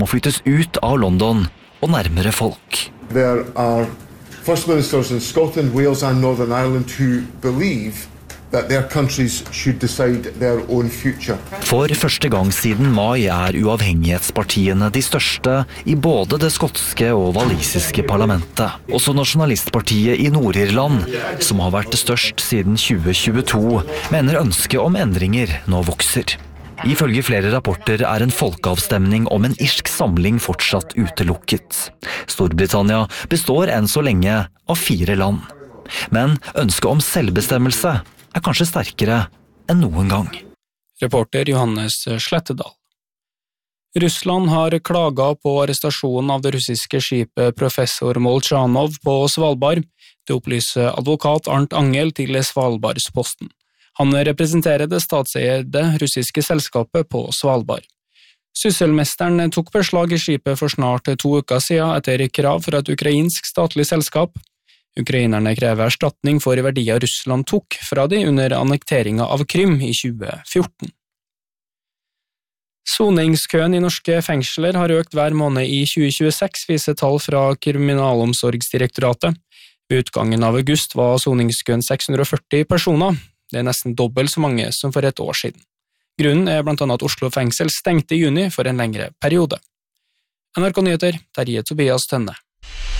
må flyttes ut av London og nærmere folk. There are First Ministers in Scotland, Wales and Northern Ireland who believe that their countries should decide their own future. For første gang siden mai uavhengighetspartiene de største i både det skotske og walisiske parlamentet. Også Nasjonalistpartiet i Nord-Irland, som har vært størst siden 2022, mener ønsket om endringer nå vokser. Ifølge flere rapporter en folkeavstemning om en irsk samling fortsatt utelukket. Storbritannia består enn så lenge av 4 land. Men ønsket om selvbestemmelse kanskje sterkere enn noen gang. Reporter Johannes Slettedal. Russland har klaget på arrestasjonen av det russiske skipet Professor Molchanov på Svalbard. Det opplyser advokat Arnt Angel til Svalbardsposten. Han representerer det statseide russiske selskapet på Svalbard. Sysselmesteren tok beslag i skipet for snart 2 uker siden etter krav fra et ukrainsk statlig selskap. Ukrainerne krever erstatning for verdier Russland tok fra de under annekteringen av Krym i 2014. Soningskøen i norske fengsler har økt hver måned i 2026, viser tall fra Kriminalomsorgsdirektoratet. Ved utgangen av august var soningskøen 640 personer. Det nesten dobbelt så mange som for et år siden. Grunnen blant annet at Oslo fengsel stengte i juni for en lengre periode. NRK Nyheter, Terje Tobias Tønne.